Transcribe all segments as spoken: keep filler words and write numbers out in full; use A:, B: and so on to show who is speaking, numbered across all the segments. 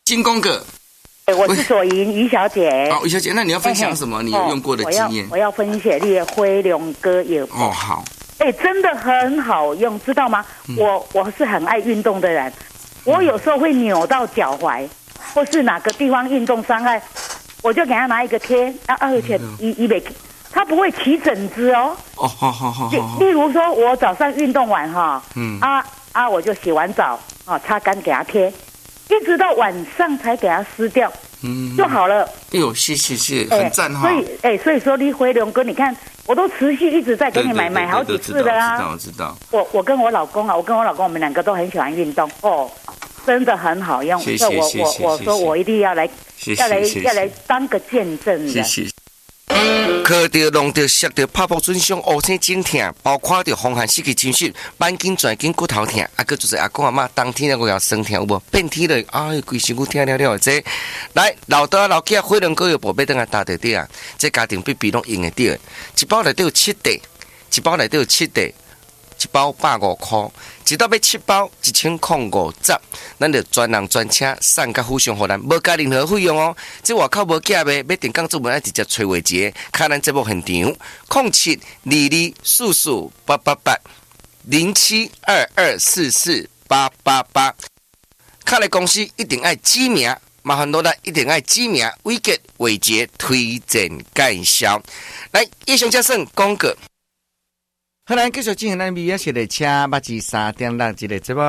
A: 金公哥，
B: 我是左营于小姐。
A: 好，于小姐，那你要分享什么？你有用过的经验？
B: 我要我要分享你的灰龙哥有
A: 哦，好。
B: 哎，真的很好用，知道吗？嗯、我我是很爱运动的人，我有时候会扭到脚踝，或是哪个地方运动伤害，我就给他拿一个贴，啊，而且一一每他不会起疹子哦。
A: 哦，好好好好。
B: 例如说，我早上运动完哈，嗯，啊啊，我就洗完澡啊，擦干给他贴，一直到晚上才给他撕掉。嗯，就好了。
A: 哎呦，谢谢谢，很赞哈。
B: 所以，哎，所以说，你回龙哥，你看，我都持续一直在给你买买好几次的啦。
A: 知道，我知道。
B: 我我跟我老公啊，我跟我老公，我们两个都很喜欢运动哦，真的很好用。
A: 谢谢谢谢。
B: 我我我说我一定要来，要来要来当个见证的。
A: 谢谢。靠着、弄着、摔着、拍破损伤、乌青肿痛，包括着风寒失去精神、板筋、转筋、骨头痛，啊，佮就是阿公阿嬷当天咧我要酸痛有无？变天咧，哎，规身躯痛了了这。来，老大老囝火龙果药宝贝等下打着滴啊，这家庭必必拢用得到。一包内底有七袋，一包内底有七袋，一包百五块，一到要七包一千零五十，咱就专人专车送到府上，互咱无加任何费用哦。这外口无假卖，要订购做门爱直接找话节，看咱节目现场，零七二二四四八八八零七二二四四八八八。看来公司一定爱指名，麻烦落来一定爱指名，伟杰伟杰推荐介绍。来，以上加算广告。好，咱继续进行咱美雅式的车八至三点六一个节目。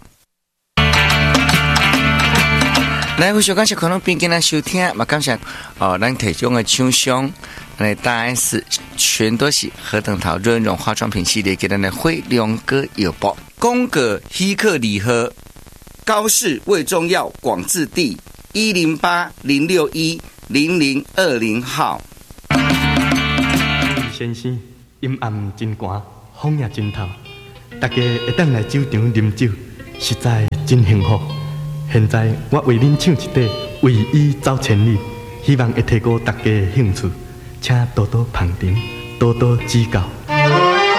A: 来，非常感谢可能边跟咱收听，嘛感谢哦，咱提供的厂商，来大 S 全都是何等桃润润化妆品系列给咱的辉龙哥有报，宫格希克礼盒，高氏胃中药广治地一零八零六一零零二零号。
C: 先生。阴暗真寒，风也真透，大家会当来酒场啉酒，实在真幸福。现在我为恁唱一段《为伊走千里》，希望会提高大家的兴趣，请多多捧场，多多指教。